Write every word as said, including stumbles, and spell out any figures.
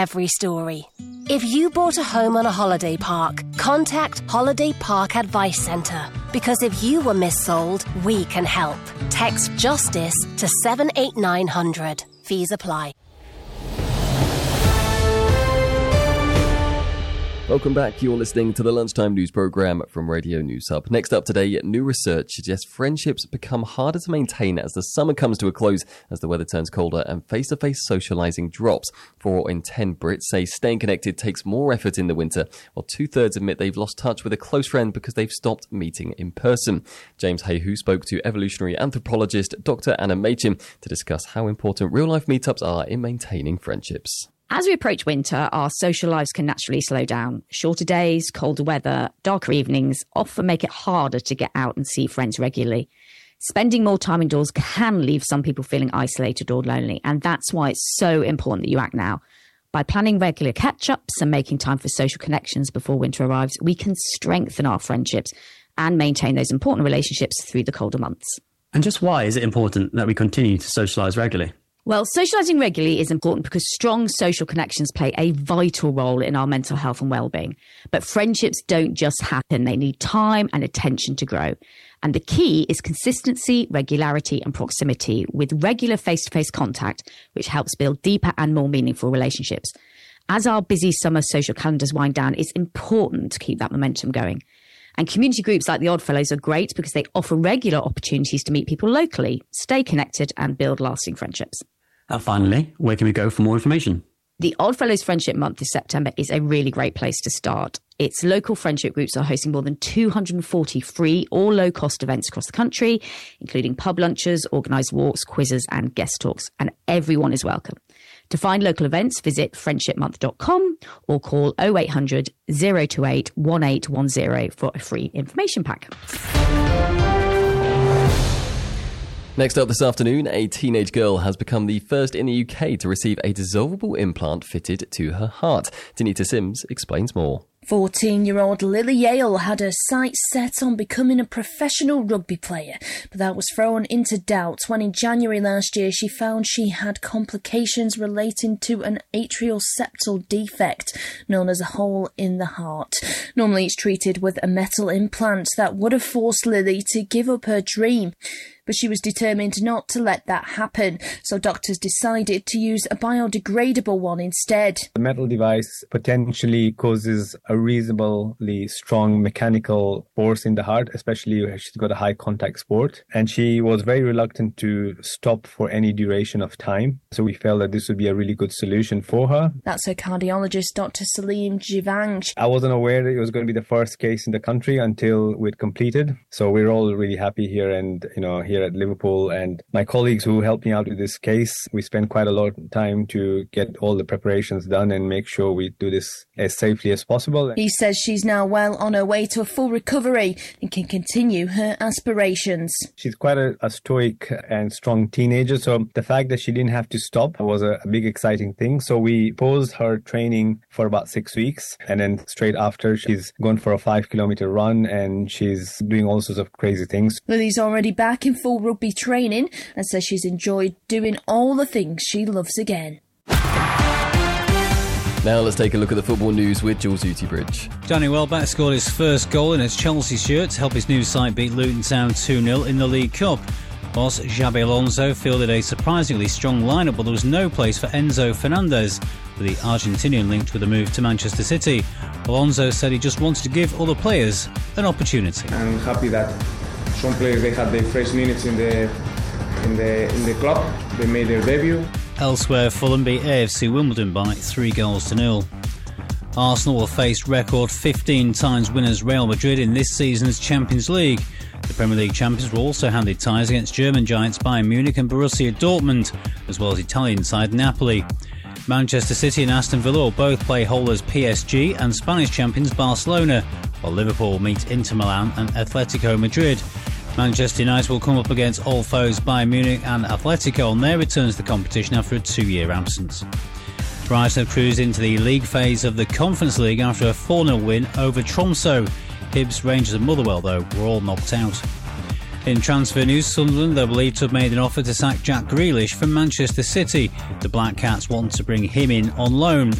every story. If you bought a home on a holiday park, contact Holiday Park Advice Centre. Because if you were missold, we can help. Text JUSTICE to seven eight nine hundred. Fees apply. Welcome back. You're listening to the Lunchtime News Programme from Radio News Hub. Next up today, new research suggests friendships become harder to maintain as the summer comes to a close, as the weather turns colder and face-to-face socialising drops. Four in ten Brits say staying connected takes more effort in the winter, while two-thirds admit they've lost touch with a close friend because they've stopped meeting in person. James Hayhu spoke to evolutionary anthropologist Doctor Anna Machin to discuss how important real-life meetups are in maintaining friendships. As we approach winter, our social lives can naturally slow down. Shorter days, colder weather, darker evenings often make it harder to get out and see friends regularly. Spending more time indoors can leave some people feeling isolated or lonely, and that's why it's so important that you act now. By planning regular catch-ups and making time for social connections before winter arrives, we can strengthen our friendships and maintain those important relationships through the colder months. And just why is it important that we continue to socialise regularly? Well, socialising regularly is important because strong social connections play a vital role in our mental health and well-being. But friendships don't just happen. They need time and attention to grow. And the key is consistency, regularity and proximity with regular face-to-face contact, which helps build deeper and more meaningful relationships. As our busy summer social calendars wind down, it's important to keep that momentum going. And community groups like the Oddfellows are great because they offer regular opportunities to meet people locally, stay connected and build lasting friendships. And finally, where can we go for more information? The Oddfellows Friendship Month this September is a really great place to start. Its local friendship groups are hosting more than two hundred forty free or low-cost events across the country, including pub lunches, organised walks, quizzes and guest talks, and everyone is welcome. To find local events, visit friendship month dot com or call oh eight hundred, oh two eight, one eight one oh for a free information pack. Next up this afternoon, a teenage girl has become the first in the U K to receive a dissolvable implant fitted to her heart. Tanita Sims explains more. fourteen-year-old Lily Yale had her sights set on becoming a professional rugby player, but that was thrown into doubt when in January last year she found she had complications relating to an atrial septal defect, known as a hole in the heart. Normally it's treated with a metal implant that would have forced Lily to give up her dream. But she was determined not to let that happen, so doctors decided to use a biodegradable one instead. The metal device potentially causes a reasonably strong mechanical force in the heart, especially if she's got a high contact sport. And she was very reluctant to stop for any duration of time. So we felt that this would be a really good solution for her. That's her cardiologist, Doctor Salim Jivang. I wasn't aware that it was going to be the first case in the country until we'd completed. So we're all really happy here and, you know, here at Liverpool, and my colleagues who helped me out with this case, we spent quite a lot of time to get all the preparations done and make sure we do this as safely as possible. He says she's now well on her way to a full recovery and can continue her aspirations. She's quite a, a stoic and strong teenager, so the fact that she didn't have to stop was a, a big exciting thing. So we paused her training for about six weeks and then straight after she's gone for a five kilometer run and she's doing all sorts of crazy things. Lily's already back in full rugby training and says she's enjoyed doing all the things she loves again. Now let's take a look at the football news with Jules Utibridge. Danny Welbeck scored his first goal in his Chelsea shirt to help his new side beat Luton Town two nil in the League Cup. Boss Xabi Alonso fielded a surprisingly strong lineup, but there was no place for Enzo Fernandez, with the Argentinian linked with a move to Manchester City. Alonso said he just wanted to give other players an opportunity. I'm happy that some players, they had their first minutes in the in the in the club. They made their debut. Elsewhere, Fulham beat A F C Wimbledon by three goals to nil. Arsenal will face record fifteen times winners Real Madrid in this season's Champions League. The Premier League champions were also handed ties against German giants Bayern Munich and Borussia Dortmund, as well as Italian side Napoli. Manchester City and Aston Villa will both play holders P S G and Spanish champions Barcelona, while Liverpool meet Inter Milan and Atletico Madrid. Manchester United will come up against old foes Bayern Munich and Atletico on their return to the competition after a two-year absence. Brighton have cruised into the league phase of the Conference League after a four nil win over Tromsø. Hibs, Rangers and Motherwell, though, were all knocked out. In transfer news, Sunderland are believed to have made an offer to sack Jack Grealish from Manchester City. The Black Cats want to bring him in on loan